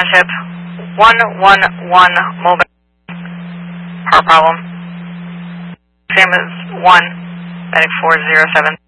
Township, 111 mobile. Power problem. Same as 1, medic 407.